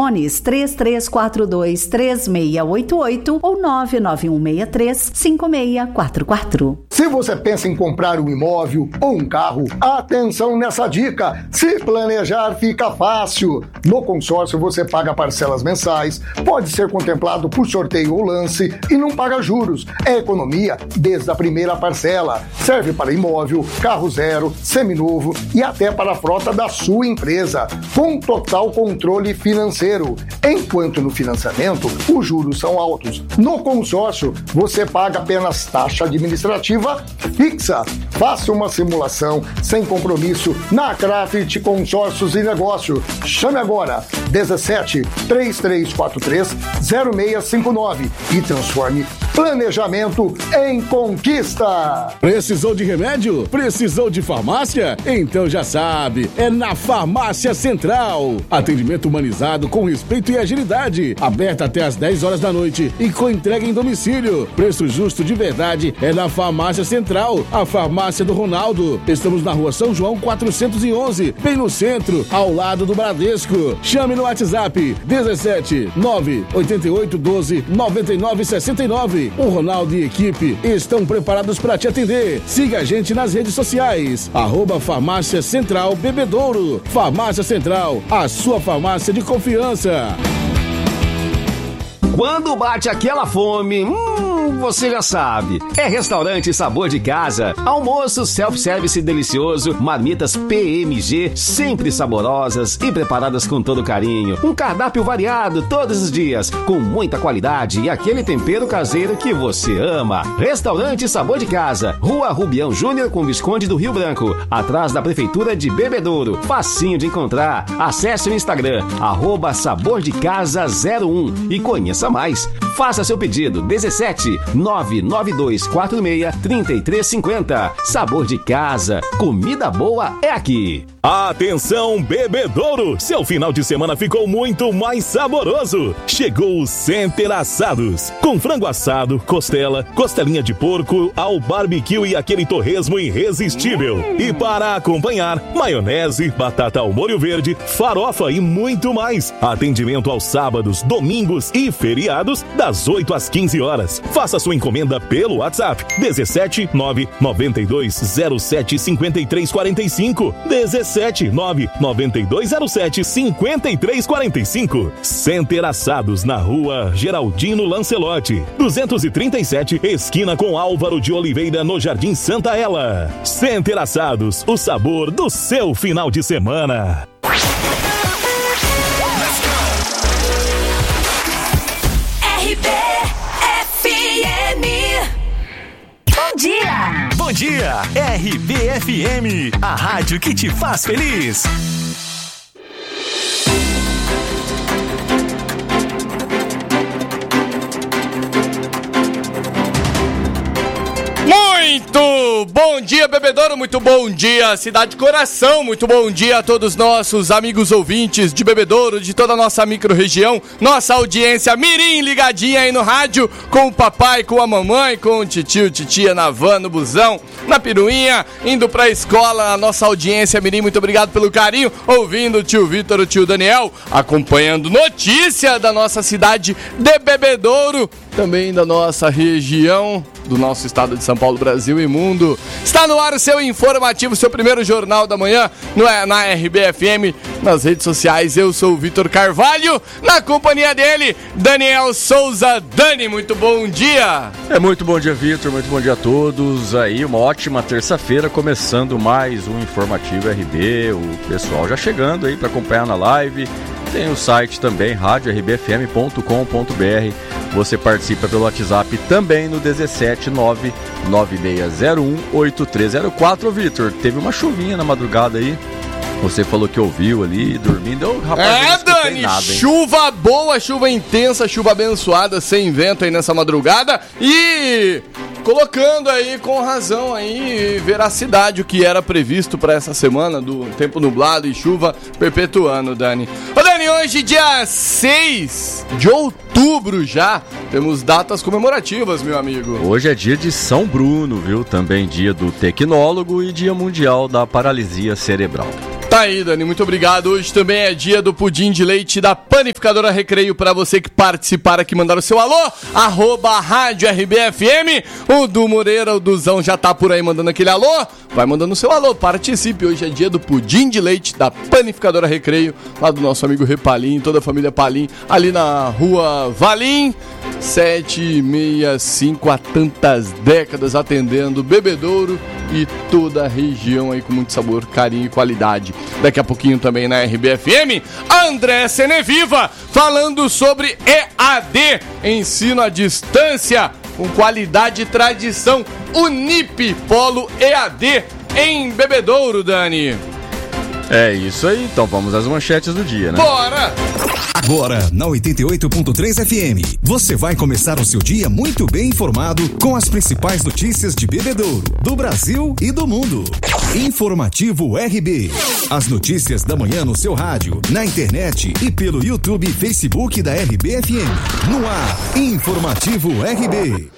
Fones 3342-3688 ou 99163-5644. Se você pensa em comprar um imóvel ou um carro, atenção nessa dica. Se planejar fica fácil. No consórcio você paga parcelas mensais, pode ser contemplado por sorteio ou lance e não paga juros. É economia desde a primeira parcela. Serve para imóvel, carro zero, seminovo e até para a frota da sua empresa, com total controle financeiro. Enquanto no financiamento, os juros são altos. No consórcio, você paga apenas taxa administrativa fixa. Faça uma simulação sem compromisso na Craft Consórcios e Negócio. Chame agora 17 3343 0659 e transforme planejamento em conquista. Precisou de remédio? Precisou de farmácia? Então já sabe, é na Farmácia Central. Atendimento humanizado com respeito e agilidade. Aberta até às 10 horas da noite e com entrega em domicílio. Preço justo de verdade é na Farmácia Central, a farmácia do Ronaldo. Estamos na Rua São João 411, bem no centro, ao lado do Bradesco. Chame no WhatsApp 17 988 12 99 69. O Ronaldo e equipe estão preparados para te atender. Siga a gente nas redes sociais. @Farmácia Central Bebedouro. Farmácia Central, a sua farmácia de confiança. Quando bate aquela fome, você já sabe. É Restaurante Sabor de Casa. Almoço self-service delicioso, marmitas PMG, sempre saborosas e preparadas com todo carinho. Um cardápio variado todos os dias, com muita qualidade e aquele tempero caseiro que você ama. Restaurante Sabor de Casa, Rua Rubião Júnior com Visconde do Rio Branco, atrás da Prefeitura de Bebedouro. Facinho de encontrar. Acesse o Instagram, @sabordecasa01 e conheça mais. Faça seu pedido, 17 99246 3350. Sabor de Casa, comida boa é aqui. Atenção, Bebedouro! Seu final de semana ficou muito mais saboroso. Chegou o Center Assados, com frango assado, costela, costelinha de porco, ao barbecue e aquele torresmo irresistível. E para acompanhar, maionese, batata ao molho verde, farofa e muito mais. Atendimento aos sábados, domingos e feriados, das 8 às 15 horas. Faça sua encomenda pelo WhatsApp 17 992 07 53 45 17 99207 5345. Center Assados, na Rua Geraldino Lancelotti 237, esquina com Álvaro de Oliveira, no Jardim Santa Ela. Center Assados, o sabor do seu final de semana. Bom dia! Bom dia, RBFM, a rádio que te faz feliz. Muito bom dia, Bebedouro, muito bom dia, Cidade Coração, muito bom dia a todos nossos amigos ouvintes de Bebedouro, de toda a nossa micro-região, nossa audiência mirim ligadinha aí no rádio, com o papai, com a mamãe, com o titio, titia na van, no busão, na piruinha, indo pra escola, a nossa audiência mirim, muito obrigado pelo carinho, ouvindo o tio Vitor, o tio Daniel, acompanhando notícia da nossa cidade de Bebedouro, também da nossa região, do nosso estado de São Paulo, Brasil e mundo. Está no ar o seu informativo, seu primeiro jornal da manhã, na RBFM, nas redes sociais. Eu sou o Vitor Carvalho, na companhia dele, Daniel Souza. Dani, muito bom dia. Muito bom dia, Vitor, muito bom dia a todos. Aí, uma ótima terça-feira, começando mais um informativo RB, o pessoal já chegando aí para acompanhar na live. Tem o site também, radiorbfm.com.br. Você participa pelo WhatsApp também no 17996018304. Ô, Vitor, teve uma chuvinha na madrugada aí. Você falou que ouviu ali, dormindo. Rapaz, Dani, nada, chuva boa, chuva intensa, chuva abençoada, sem vento aí nessa madrugada. E colocando aí com razão aí, veracidade o que era previsto para essa semana do tempo nublado e chuva perpetuando, Dani. Ô, Dani, hoje dia 6 de outubro já, temos datas comemorativas, meu amigo. Hoje é dia de São Bruno, viu? Também dia do tecnólogo e dia mundial da paralisia cerebral. Tá aí, Dani, muito obrigado. Hoje também é dia do pudim de leite da Panificadora Recreio. Pra você que participar aqui, mandar o seu alô, @Rádio RBFM. O Du Moreira, o Duzão já tá por aí mandando aquele alô. Vai mandando o seu alô, participe. Hoje é dia do pudim de leite da Panificadora Recreio, lá do nosso amigo Repalim, toda a família Palim, ali na rua Valim 765, há tantas décadas atendendo Bebedouro e toda a região aí com muito sabor, carinho e qualidade. Daqui a pouquinho também na RBFM, André Seneviva falando sobre EAD, ensino à distância com qualidade e tradição. Unip Polo EAD em Bebedouro, Dani. É isso aí, então vamos às manchetes do dia, né? Bora! Agora, na 88.3 FM, você vai começar o seu dia muito bem informado com as principais notícias de Bebedouro, do Brasil e do mundo. Informativo RB. As notícias da manhã no seu rádio, na internet e pelo YouTube e Facebook da RBFM. No ar, Informativo RB.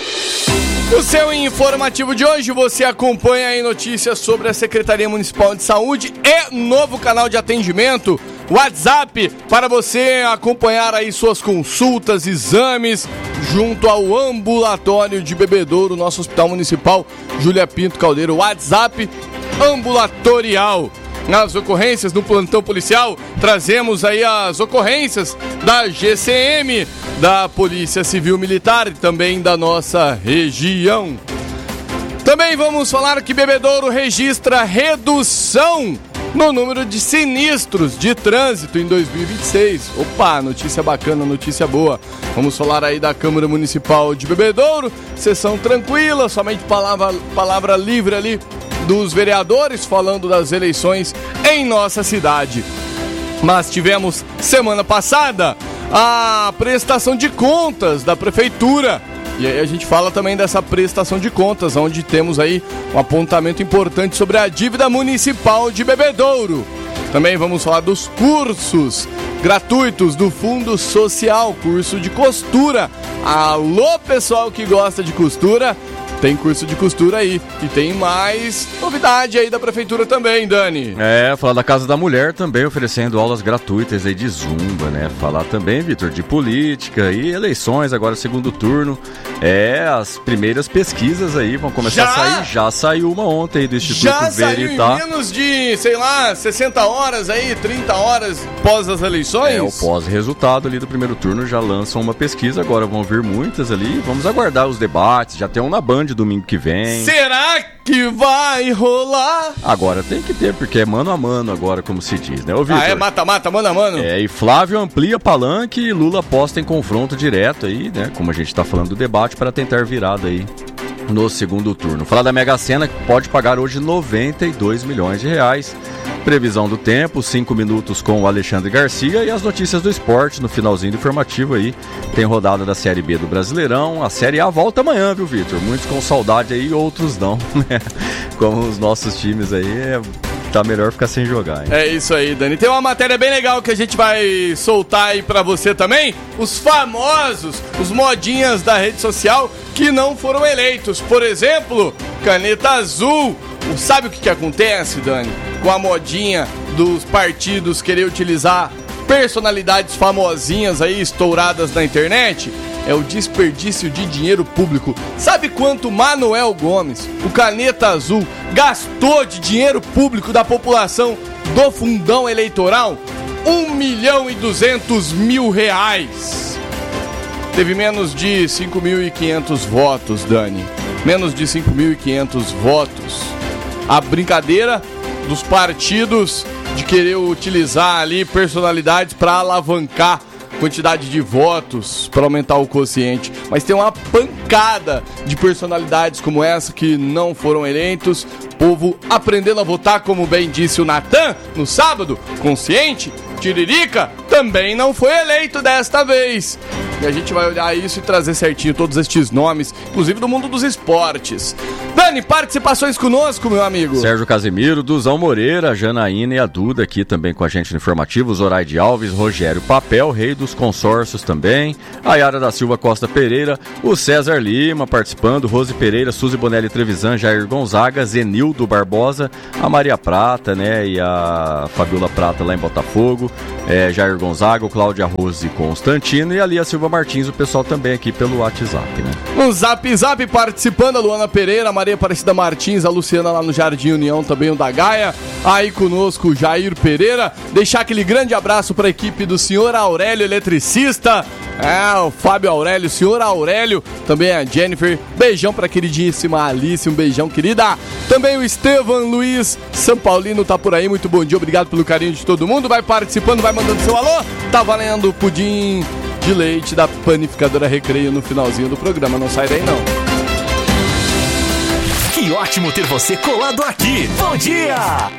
No seu informativo de hoje, você acompanha aí notícias sobre a Secretaria Municipal de Saúde e novo canal de atendimento, WhatsApp, para você acompanhar aí suas consultas, exames, junto ao ambulatório de Bebedouro, nosso Hospital Municipal Júlia Pinto Caldeiro. WhatsApp ambulatorial. Nas ocorrências, no plantão policial, trazemos aí as ocorrências da GCM, da Polícia Civil Militar e também da nossa região. Também vamos falar que Bebedouro registra redução no número de sinistros de trânsito em 2026. Opa, notícia bacana, notícia boa. Vamos falar aí da Câmara Municipal de Bebedouro, sessão tranquila, somente palavra livre ali dos vereadores falando das eleições em nossa cidade. Mas tivemos semana passada a prestação de contas da prefeitura. E aí a gente fala também dessa prestação de contas, onde temos aí um apontamento importante sobre a dívida municipal de Bebedouro. Também vamos falar dos cursos gratuitos do Fundo Social, curso de costura. Alô, pessoal que gosta de costura, tem curso de costura aí. E tem mais novidade aí da prefeitura também, Dani. Falar da Casa da Mulher também, oferecendo aulas gratuitas aí de zumba, né? Falar também, Vitor, de política e eleições, agora segundo turno. As primeiras pesquisas aí vão começar a sair. Já saiu uma ontem aí do Instituto Já Veritá. saiu em menos de, 60 horas aí, 30 horas pós as eleições? O pós-resultado ali do primeiro turno já lançam uma pesquisa, agora vão vir muitas ali. Vamos aguardar os debates, já tem um na Band domingo que vem. Será que vai rolar? Agora tem que ter, porque é mano a mano agora, como se diz, né? Ô, Vitor, mata-mata, mano a mano. E Flávio amplia palanque e Lula aposta em confronto direto aí, né? Como a gente tá falando do debate, para tentar virada aí no segundo turno. Falar da Mega Sena, que pode pagar hoje 92 milhões de reais. Previsão do tempo, 5 minutos com o Alexandre Garcia e as notícias do esporte no finalzinho do informativo aí. Tem rodada da Série B do Brasileirão, a Série A volta amanhã, viu, Vitor? Muitos com saudade aí, outros não, né? Como os nossos times aí, tá melhor ficar sem jogar, hein? É isso aí, Dani. Tem uma matéria bem legal que a gente vai soltar aí pra você também. Os famosos, os modinhas da rede social que não foram eleitos. Por exemplo, Caneta Azul. Sabe o que acontece, Dani? Com a modinha dos partidos querer utilizar personalidades famosinhas aí, estouradas na internet? É o desperdício de dinheiro público. Sabe quanto Manuel Gomes, o Caneta Azul, gastou de dinheiro público da população do fundão eleitoral? 1.200.000 reais. Teve menos de 5.500 votos, Dani. Menos de 5.500 votos. A brincadeira dos partidos de querer utilizar ali personalidades para alavancar quantidade de votos, para aumentar o quociente. Mas tem uma pancada de personalidades como essa que não foram eleitos. Povo aprendendo a votar, como bem disse o Natan no sábado. Consciente, Tiririca também não foi eleito desta vez. E a gente vai olhar isso e trazer certinho todos estes nomes, inclusive do mundo dos esportes. Dani, participações conosco, meu amigo. Sérgio Casimiro, Duzão Moreira, a Janaína e a Duda aqui também com a gente no Informativo, Zoraide Alves, Rogério Papel, rei dos consórcios também, a Yara da Silva Costa Pereira, o César Lima participando, Rose Pereira, Suzy Bonelli Trevisan, Jair Gonzaga, Zenildo Barbosa, a Maria Prata, né, e a Fabiola Prata lá em Botafogo, Jair Gonzaga, o Cláudia Rose Constantino e ali a Silva Martins, o pessoal também aqui pelo WhatsApp, né? No Zap Zap participando, a Luana Pereira, a Maria Aparecida Martins, a Luciana lá no Jardim União, também o da Gaia, aí conosco o Jair Pereira, deixar aquele grande abraço para a equipe do senhor Aurélio Eletricista, o Fábio Aurélio, o senhor Aurélio, também a Jennifer, beijão pra queridíssima Alice, um beijão querida, também o Estevan Luiz São Paulino tá por aí, muito bom dia, obrigado pelo carinho de todo mundo, vai participando, vai mandando seu alô, tá valendo o pudim de leite da Panificadora Recreio no finalzinho do programa, não sai daí não. Que ótimo ter você colado aqui, bom dia!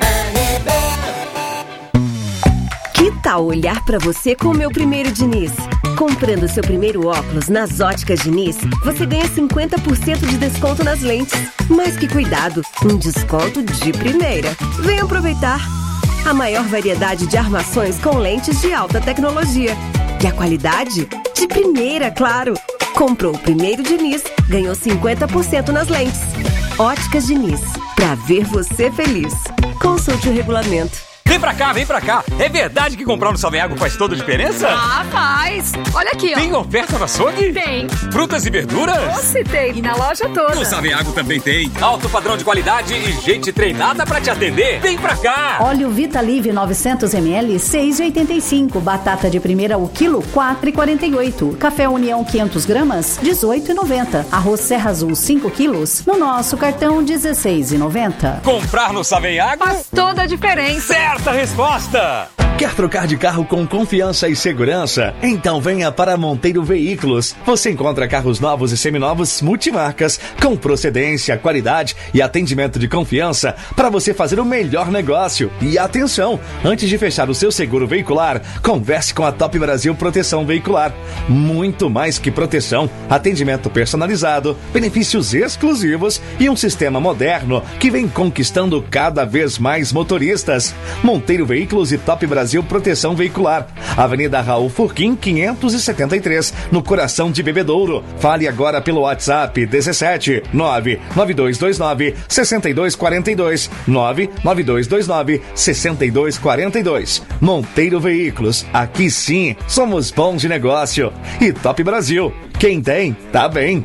Que tal olhar pra você com o meu primeiro Diniz? Comprando seu primeiro óculos nas óticas Diniz, você ganha 50% de desconto nas lentes. Mas que cuidado, um desconto de primeira. Vem aproveitar! A maior variedade de armações com lentes de alta tecnologia. E a qualidade? De primeira, claro! Comprou o primeiro Diniz, ganhou 50% nas lentes. Óticas Diniz, pra ver você feliz. Consulte o regulamento. Vem pra cá. É verdade que comprar no Savenhago faz toda a diferença? Ah, faz. Olha aqui, ó. Tem oferta no açougue? Tem. Frutas e verduras? Doce tem. E na loja toda. No Savenhago também tem. Alto padrão de qualidade e gente treinada pra te atender. Vem pra cá. Óleo Vitalive 900ml, 6,85. Batata de primeira o quilo, 4,48. Café União 500 gramas, 18,90. Arroz Serra Azul 5 quilos, no nosso cartão 16,90. Comprar no Savenhago faz toda a diferença. Certa resposta! Quer trocar de carro com confiança e segurança? Então venha para Monteiro Veículos. Você encontra carros novos e seminovos multimarcas, com procedência, qualidade e atendimento de confiança para você fazer o melhor negócio. E atenção, antes de fechar o seu seguro veicular, converse com a Top Brasil Proteção Veicular. Muito mais que proteção, atendimento personalizado, benefícios exclusivos e um sistema moderno que vem conquistando cada vez mais motoristas. Monteiro Veículos e Top Brasil Proteção Veicular. Avenida Raul Furquim, 573, no coração de Bebedouro. Fale agora pelo WhatsApp 17 99229 6242 99229 6242. Monteiro Veículos. Aqui sim, somos bons de negócio. E Top Brasil. Quem tem, tá bem.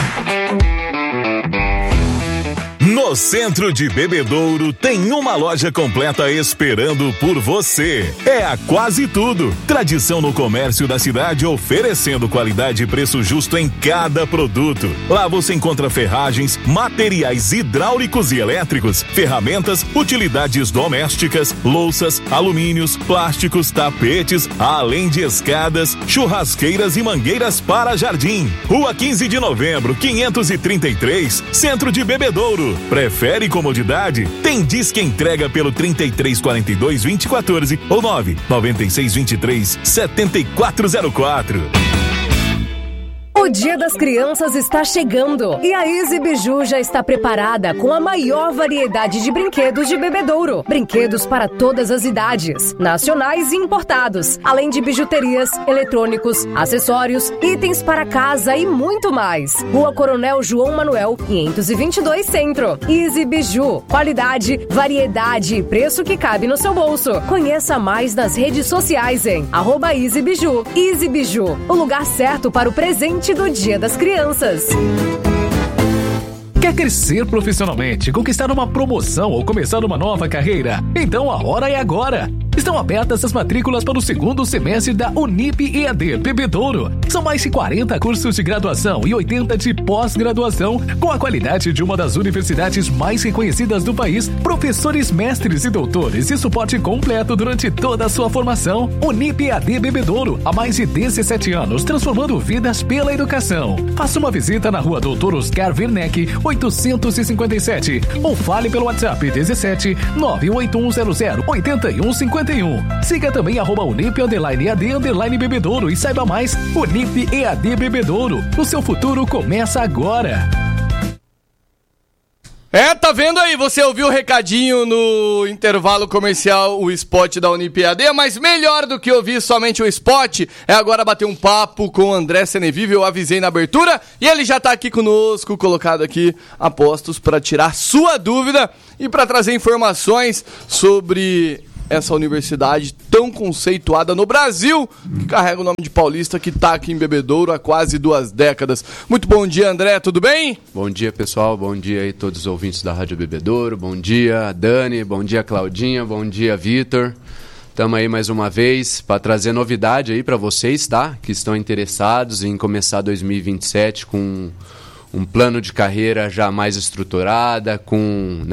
No centro de Bebedouro tem uma loja completa esperando por você. É a Quase Tudo. Tradição no comércio da cidade, oferecendo qualidade e preço justo em cada produto. Lá você encontra ferragens, materiais hidráulicos e elétricos, ferramentas, utilidades domésticas, louças, alumínios, plásticos, tapetes, além de escadas, churrasqueiras e mangueiras para jardim. Rua 15 de Novembro, 533, Centro de Bebedouro. Prefere comodidade? Tem Disque Entrega pelo 3342-2014 ou 99623-7404. O Dia das Crianças está chegando e a Easy Biju já está preparada com a maior variedade de brinquedos de Bebedouro. Brinquedos para todas as idades, nacionais e importados, além de bijuterias, eletrônicos, acessórios, itens para casa e muito mais. Rua Coronel João Manuel, 522 Centro. Easy Biju, qualidade, variedade e preço que cabe no seu bolso. Conheça mais nas redes sociais em @Easy Biju. Easy Biju, o lugar certo para o presente do Dia das Crianças. Quer crescer profissionalmente, conquistar uma promoção ou começar uma nova carreira? Então a hora é agora! Estão abertas as matrículas para o segundo semestre da Unip EAD Bebedouro. São mais de 40 cursos de graduação e 80 de pós-graduação, com a qualidade de uma das universidades mais reconhecidas do país, professores, mestres e doutores e suporte completo durante toda a sua formação. Unip EAD Bebedouro, há mais de 17 anos, transformando vidas pela educação. Faça uma visita na rua Doutor Oscar Werneck, 857, ou fale pelo WhatsApp 17 98100 8151. Siga também @Unip_EAD_Bebedouro e saiba mais. Unip Unip EAD Bebedouro. O seu futuro começa agora. Tá vendo aí? Você ouviu o recadinho no intervalo comercial, o spot da Unip EAD, mas melhor do que ouvir somente o spot é agora bater um papo com o André Senevive. Eu avisei na abertura e ele já tá aqui conosco, colocado aqui a postos para tirar sua dúvida e para trazer informações sobre essa universidade tão conceituada no Brasil, que carrega o nome de Paulista, que está aqui em Bebedouro há quase 2 décadas. Muito bom dia, André, tudo bem? Bom dia, pessoal, bom dia aí todos os ouvintes da Rádio Bebedouro, bom dia, Dani, bom dia, Claudinha, bom dia, Vitor. Estamos aí mais uma vez para trazer novidade aí para vocês, tá? Que estão interessados em começar 2027 com um plano de carreira já mais estruturada, com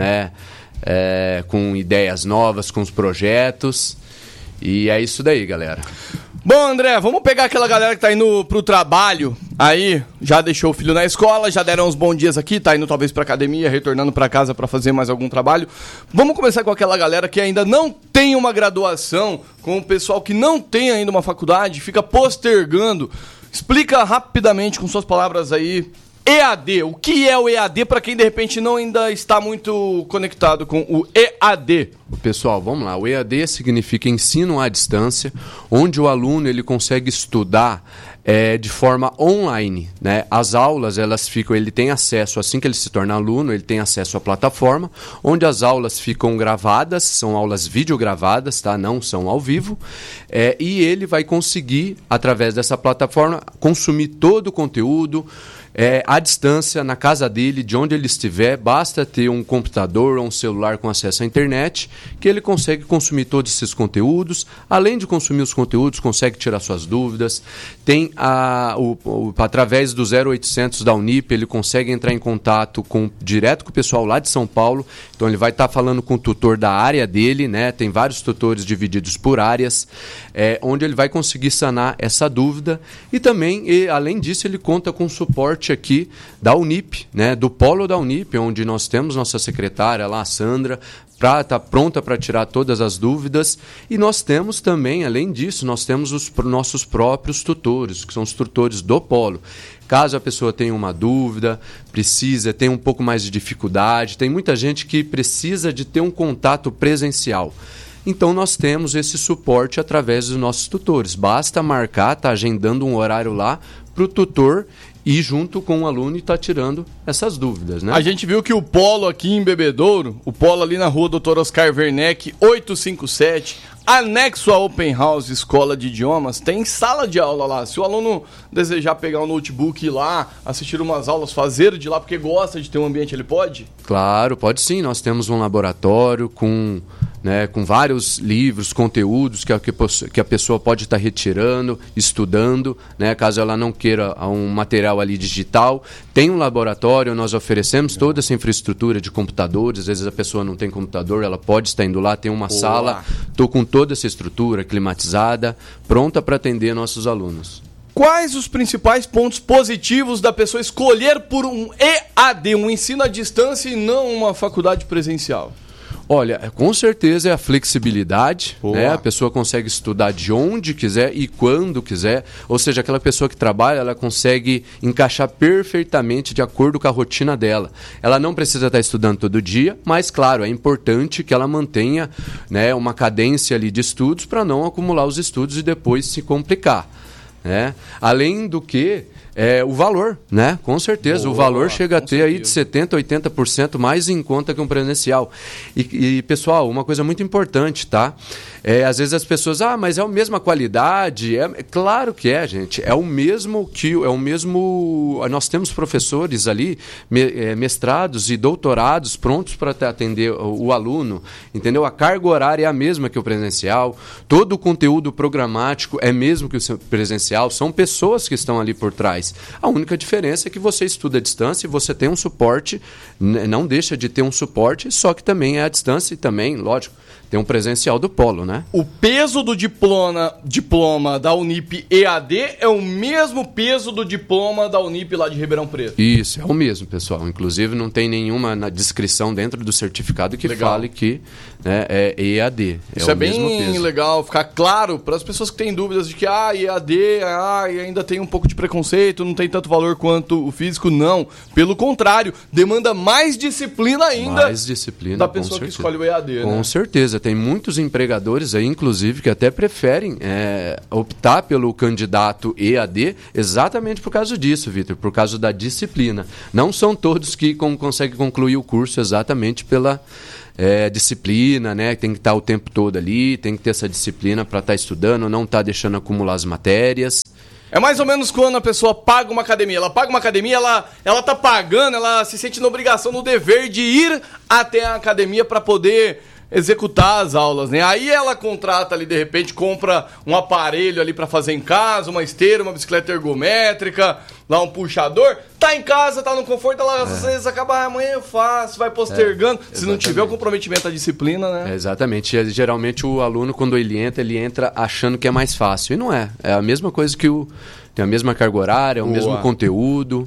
ideias novas, com os projetos. E é isso daí, galera. Bom, André, vamos pegar aquela galera que tá indo pro trabalho, aí já deixou o filho na escola, já deram uns bons dias aqui, tá indo talvez pra academia, retornando pra casa pra fazer mais algum trabalho. Vamos começar com aquela galera que ainda não tem uma graduação, com o pessoal que não tem ainda uma faculdade, fica postergando. Explica rapidamente, com suas palavras aí, EAD, o que é o EAD para quem de repente não ainda está muito conectado com o EAD? Pessoal, vamos lá. O EAD significa ensino à distância, onde o aluno ele consegue estudar de forma online, né? As aulas, ele tem acesso, assim que ele se torna aluno, ele tem acesso à plataforma, onde as aulas ficam gravadas, são aulas videogravadas, tá? Não são ao vivo, e ele vai conseguir, através dessa plataforma, consumir todo o conteúdo, à distância, na casa dele, de onde ele estiver, basta ter um computador ou um celular com acesso à internet, que ele consegue consumir todos esses conteúdos. Além de consumir os conteúdos, consegue tirar suas dúvidas. Tem através do 0800 da Unip, ele consegue entrar em contato direto com o pessoal lá de São Paulo. Então ele vai estar falando com o tutor da área dele, né? Tem vários tutores divididos por áreas, onde ele vai conseguir sanar essa dúvida. E também, além disso, ele conta com suporte aqui da Unip, né, do polo da Unip, onde nós temos nossa secretária lá, a Sandra, está pronta para tirar todas as dúvidas. E nós temos também, além disso, nós temos os nossos próprios tutores, que são os tutores do polo. Caso a pessoa tenha uma dúvida, tem um pouco mais de dificuldade, tem muita gente que precisa de ter um contato presencial. Então nós temos esse suporte através dos nossos tutores. Basta marcar, tá agendando um horário lá para o tutor e junto com o aluno está tirando essas dúvidas, né? A gente viu que o polo aqui em Bebedouro, o polo ali na rua Dr. Oscar Werneck, 857, anexo à Open House Escola de Idiomas, tem sala de aula lá. Se o aluno desejar pegar um notebook e ir lá, assistir umas aulas, fazer de lá, porque gosta de ter um ambiente, ele pode? Claro, pode sim. Nós temos um laboratório com vários livros, conteúdos que a pessoa pode estar retirando, estudando, né? Caso ela não queira um material ali digital. Tem um laboratório, nós oferecemos toda essa infraestrutura de computadores. Às vezes a pessoa não tem computador, ela pode estar indo lá, tem uma sala. Estou com toda essa estrutura climatizada, pronta para atender nossos alunos. Quais os principais pontos positivos da pessoa escolher por um EAD, um ensino à distância e não uma faculdade presencial? Olha, com certeza é a flexibilidade, né? A pessoa consegue estudar de onde quiser e quando quiser, ou seja, aquela pessoa que trabalha, ela consegue encaixar perfeitamente de acordo com a rotina dela. Ela não precisa estar estudando todo dia, mas claro, é importante que ela mantenha, né, uma cadência ali de estudos para não acumular os estudos e depois se complicar, né? Além do que o valor, né? Com certeza, o valor chega a ter aí de 70%, 80% mais em conta que um presencial. E, pessoal, uma coisa muito importante, tá? Às vezes as pessoas, mas é a mesma qualidade. Claro que é, gente. É o mesmo. Nós temos professores ali, mestrados e doutorados prontos para atender o aluno, entendeu? A carga horária é a mesma que o presencial, todo o conteúdo programático é mesmo que o presencial, são pessoas que estão ali por trás. A única diferença é que você estuda à distância e você tem um suporte, não deixa de ter um suporte, só que também é à distância e também, lógico, tem um presencial do polo, né? O peso do diploma da Unip EAD é o mesmo peso do diploma da Unip lá de Ribeirão Preto? Isso, é o mesmo, pessoal. Inclusive, não tem nenhuma na descrição dentro do certificado que fale que, né, é EAD. Isso é bem legal, ficar claro para as pessoas que têm dúvidas de que EAD ainda tem um pouco de preconceito, não tem tanto valor quanto o físico. Não, pelo contrário, demanda mais disciplina ainda. Mais disciplina, da pessoa que escolhe o EAD, com certeza. Tem muitos empregadores aí, inclusive, que até preferem optar pelo candidato EAD exatamente por causa disso, Vitor, por causa da disciplina. Não são todos que conseguem concluir o curso exatamente pela disciplina, né? Tem que estar o tempo todo ali, tem que ter essa disciplina para estar estudando, não estar deixando acumular as matérias. É mais ou menos quando a pessoa paga uma academia. Ela paga uma academia, ela tá pagando, ela se sente na obrigação, no dever de ir até a academia para poder executar as aulas, né? Aí ela contrata ali, de repente, compra um aparelho ali para fazer em casa, uma esteira, uma bicicleta ergométrica, lá um puxador, tá em casa, tá no conforto, ela às vezes acaba, amanhã eu faço, vai postergando. Se não tiver o comprometimento à disciplina, né? Exatamente. Geralmente o aluno, quando ele entra achando que é mais fácil. E não é. É a mesma coisa que tem a mesma carga horária, o mesmo conteúdo.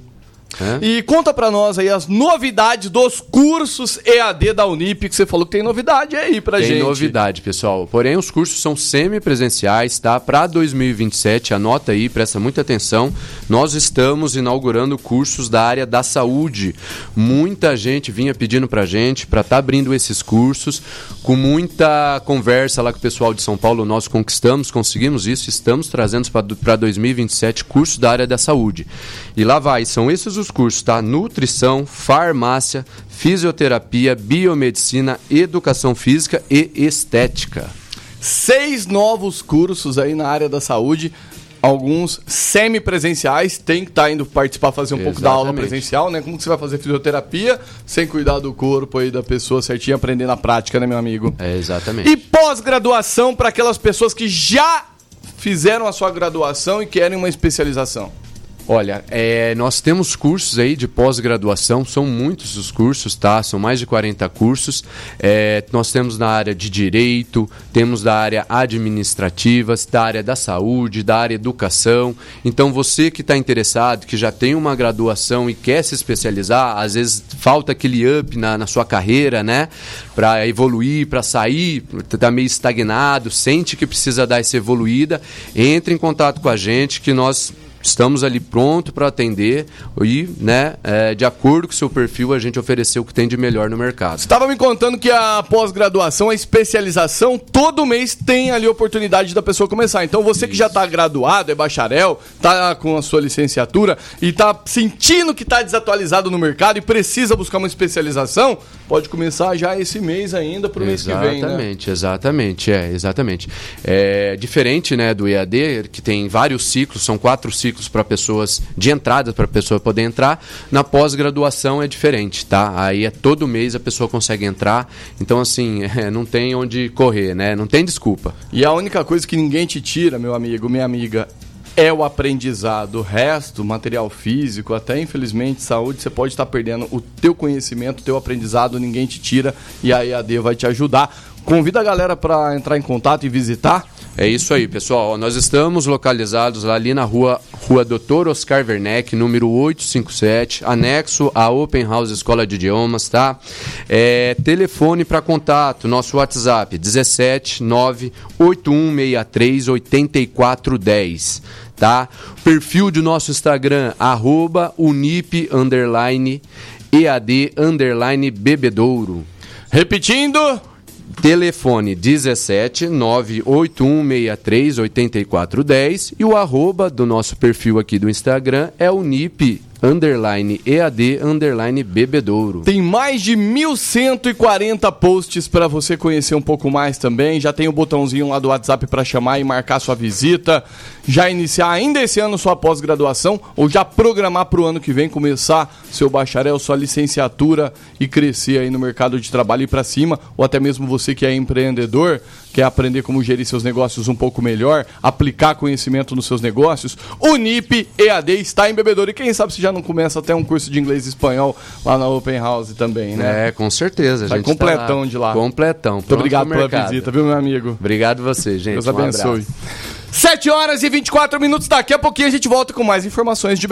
E conta pra nós aí as novidades dos cursos EAD da Unip, que você falou que tem novidade aí pra gente. Tem novidade, pessoal. Porém, os cursos são semipresenciais, tá? Para 2027, anota aí, presta muita atenção. Nós estamos inaugurando cursos da área da saúde. Muita gente vinha pedindo pra gente pra estar abrindo esses cursos. Com muita conversa lá com o pessoal de São Paulo, nós conseguimos isso, estamos trazendo para 2027 cursos da área da saúde. E lá são esses os cursos, tá? Nutrição, farmácia, fisioterapia, biomedicina, educação física e estética. 6 novos cursos aí na área da saúde, alguns semipresenciais, tem que estar indo participar, fazer um pouco da aula presencial, né? Como que você vai fazer fisioterapia sem cuidar do corpo aí da pessoa certinho, aprender na prática, né, meu amigo? Exatamente. E pós-graduação para aquelas pessoas que já fizeram a sua graduação e querem uma especialização? Olha, nós temos cursos aí de pós-graduação, são muitos os cursos, tá? São mais de 40 cursos. Nós temos na área de direito, temos da área administrativa, da área da saúde, da área educação. Então você que está interessado, que já tem uma graduação e quer se especializar, às vezes falta aquele up na sua carreira, né? Para evoluir, para sair, tá meio estagnado, sente que precisa dar essa evoluída, entre em contato com a gente que nós estamos ali pronto para atender e, né, de acordo com o seu perfil, a gente ofereceu o que tem de melhor no mercado. Você estava me contando que a pós-graduação, a especialização, todo mês tem ali a oportunidade da pessoa começar. Então você que já está graduado, é bacharel, está com a sua licenciatura e está sentindo que está desatualizado no mercado e precisa buscar uma especialização, pode começar já esse mês ainda para o mês que vem, né? Exatamente. É diferente, né, do EAD, que tem vários ciclos, são 4 ciclos para pessoas de entrada, para a pessoa poder entrar. Na pós-graduação é diferente, tá? Aí todo mês a pessoa consegue entrar. Então, assim, não tem onde correr, né? Não tem desculpa. E a única coisa que ninguém te tira, meu amigo, minha amiga, é o aprendizado. O resto, material físico, até infelizmente saúde, você pode estar perdendo o teu conhecimento, o teu aprendizado, ninguém te tira e a EAD vai te ajudar. Convida a galera para entrar em contato e visitar. É isso aí, pessoal. Nós estamos localizados ali na rua Dr. Oscar Werneck, número 857, anexo à Open House Escola de Idiomas, tá? Telefone para contato, nosso WhatsApp, 17 98163 8410, tá? Perfil do nosso Instagram, @unip_EAD_Bebedouro. Repetindo... Telefone 17 98163 8410 e o @ do nosso perfil aqui do Instagram é unip_EAD_Bebedouro. Tem mais de 1.140 posts para você conhecer um pouco mais também. Já tem o botãozinho lá do WhatsApp para chamar e marcar sua visita. Já iniciar ainda esse ano sua pós-graduação ou já programar para o ano que vem começar seu bacharel, sua licenciatura e crescer aí no mercado de trabalho e para cima. Ou até mesmo você que é empreendedor, quer aprender como gerir seus negócios um pouco melhor, aplicar conhecimento nos seus negócios, o NIP EAD está em Bebedouro. E quem sabe se já não começa até um curso de inglês e espanhol lá na Open House também, né? Com certeza. Vai completão de lá. Completão. Muito obrigado pela visita, viu, meu amigo? Obrigado você, gente. Deus abençoe. 7 horas e 24 minutos. Daqui a pouquinho a gente volta com mais informações de